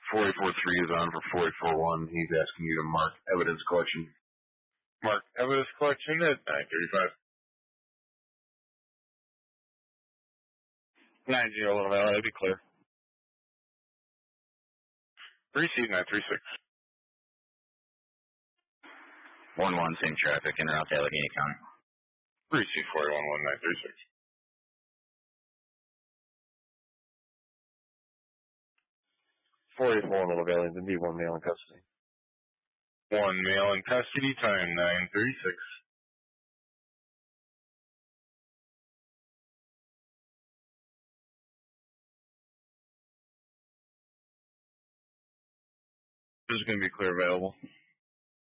483 is on for 441. He's asking you to mark evidence collection. Mark evidence collection at 935. 90 Little Valley, that'd be clear. Receive 936. 1-1, same traffic, in and out to Allegheny County. Receive 411 936. 44 Little Valley, the D1 male in custody. 1 male in custody, time 936. This is going to be clear available.